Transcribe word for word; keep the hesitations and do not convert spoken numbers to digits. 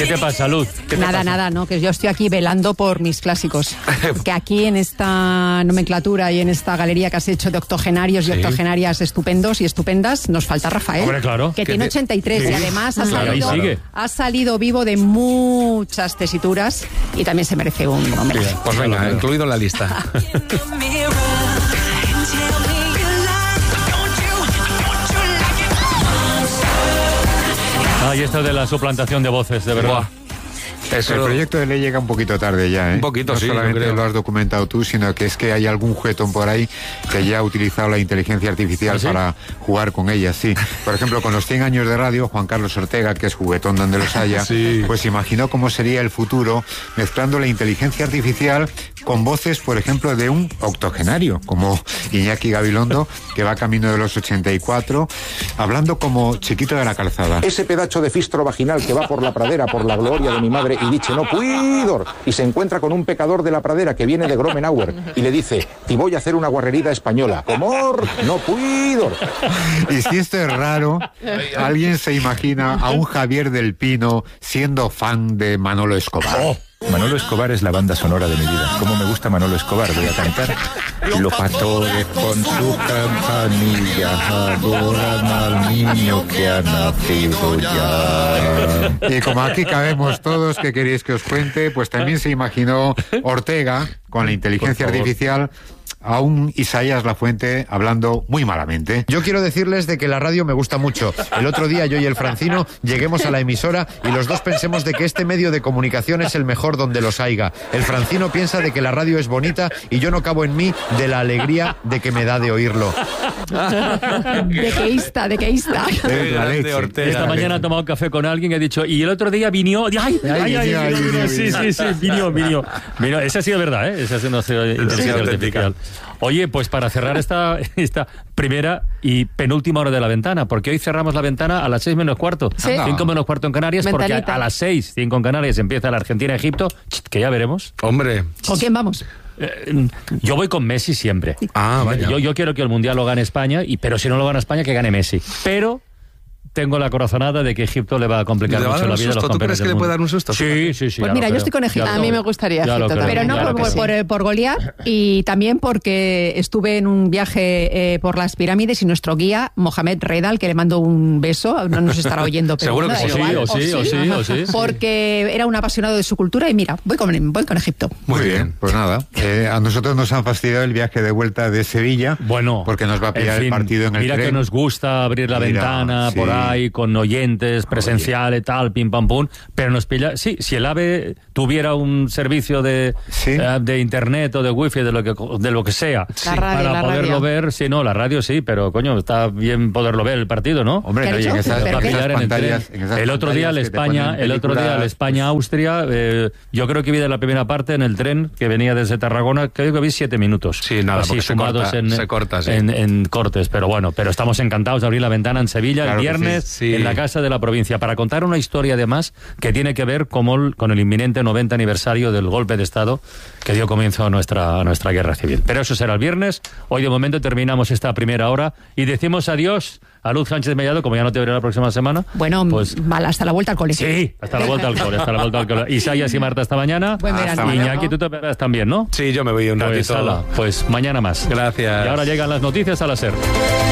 ¿Qué te pasa, Luz? ¿Qué te nada, pasa? nada, no, que yo estoy aquí velando por mis clásicos. Que aquí en esta nomenclatura y en esta galería que has hecho de octogenarios y Sí. octogenarias estupendos y estupendas, nos falta Rafael. Hombre, claro. Que Que tiene te- ochenta y tres Sí. y además ha Claro, ahí salido, sigue. ha salido vivo de muchas tesituras y también se merece un homenaje. Bien, pues venga, incluido en la lista. Ay, esto de la suplantación de voces, de verdad. Buah. Eso, El proyecto de ley llega un poquito tarde ya, ¿eh? Un poquito, no sí, yo solamente creo. lo has documentado tú, sino que es que hay algún juguetón por ahí que ya ha utilizado la inteligencia artificial ¿Ah, sí? para jugar con ella, sí. Por ejemplo, con los cien años de radio, Juan Carlos Ortega, que es juguetón donde los haya, Sí. pues imaginó cómo sería el futuro mezclando la inteligencia artificial con voces, por ejemplo, de un octogenario, como Iñaki Gabilondo, que va camino de los ochenta y cuatro, hablando como Chiquito de la Calzada. Ese pedacho de fistro vaginal que va por la pradera por la gloria de mi madre y dice no cuidor y se encuentra con un pecador de la pradera que viene de Gromenauer y le dice te voy a hacer una guarrerida española. Comor, no cuidor. Y si esto es raro, alguien se imagina a un Javier del Pino siendo fan de Manolo Escobar. Oh. Manolo Escobar es la banda sonora de mi vida. ¿Cómo me gusta Manolo Escobar? Voy a cantar. Los pastores con su campanilla adoran al niño que ha nacido ya. Y como aquí cabemos todos, ¿qué queréis que os cuente? Pues también se imaginó Ortega, con la inteligencia artificial, a un Isaías Lafuente hablando muy malamente. Yo quiero decirles de que la radio me gusta mucho. El otro día yo y el Francino lleguemos a la emisora y los dos pensemos de que este medio de comunicación es el mejor donde los haiga. El Francino piensa de que la radio es bonita y yo no cabo en mí de la alegría de que me da de oírlo. De queísta, de queísta. Eh, la leche. Ortega. Esta mañana he tomado un café con alguien y ha dicho, y el otro día vinió... ¡Ay, ay, ay! vinió, ay, ay, vinió, vinió, sí, vinió. sí, sí, vinió, vinió. Vino. Esa ha sido verdad, ¿eh? Esa ha sido, no ha sido inteligencia auténtica. artificial. Oye, pues para cerrar esta, esta primera y penúltima hora de la ventana, porque hoy cerramos la ventana a las seis menos cuarto. Sí. Cinco menos cuarto en Canarias, porque a, Ventanita. a las seis, cinco en Canarias, empieza la Argentina-Egipto, que ya veremos. Hombre. ¿Con quién vamos? Eh, yo voy con Messi siempre. Ah, vaya. Yo, yo quiero que el Mundial lo gane España, y, pero si no lo gana España, que gane Messi. Pero tengo la corazonada de que Egipto le va a complicar ¿Le va a mucho dar la un vida a los susto? ¿Tú campeones crees que del le puede mundo. dar un susto? Sí, sí, sí. Pues ya mira, lo yo creo. estoy con Egipto. Ya lo A mí creo. me gustaría Ya lo Egipto creo, Pero no claro por, que sí. por, por Goliat, y también porque estuve en un viaje eh, por las pirámides y nuestro guía, Mohamed Redal, que le mando un beso, no nos estará oyendo, pero Seguro bueno, que da sí, igual, o sí, o sí, o sí. porque era un apasionado de su cultura y mira, voy con, voy con Egipto. Muy bien, pues nada. Eh, a nosotros nos han fastidiado el viaje de vuelta de Sevilla. Bueno, porque nos va a pillar en fin, el partido en el mira tren. que nos gusta abrir la Mira, ventana sí. por ahí con oyentes, presencial y tal, pim pam pum, pero nos pilla. Sí, si el AVE tuviera un servicio de, Sí. eh, de internet o de wifi, de lo que de lo que sea, La radio, para la poderlo radio. ver, sí, no, la radio sí, pero coño, está bien poderlo ver el partido, ¿no? Hombre, ¿Qué no, ha y en dicho? esas, ¿Pero en qué? esas Pillar en el pantallas, tren. en esas El otro día el pantallas que te España, ponen el otro día el películas- España-Austria, eh, yo creo que vi de la primera parte en el tren que venía desde Tarragona, creo que vi siete minutos. Sí, nada, así porque se sumados corta, en, se corta, sí. en, en cortes, pero bueno, pero estamos encantados de abrir la ventana en Sevilla Claro el que viernes sí, sí. en la Casa de la Provincia para contar una historia además que tiene que ver con el, con el inminente noventa aniversario del golpe de Estado que dio comienzo a nuestra, a nuestra guerra civil. Pero eso será el viernes. Hoy de momento terminamos esta primera hora y decimos adiós a Luz Sánchez Mellado, como ya no te veré la próxima semana. Bueno, pues mal, hasta la vuelta al cole. sí, hasta la vuelta al cole, hasta la vuelta al cole. Isaías y Marta hasta mañana. Buen Hasta verano. mañana. Iñaki, tú te verás también, ¿no? Sí, yo me voy un Pues, ratito. ala, pues mañana más. Gracias. Y ahora llegan las noticias a la SER.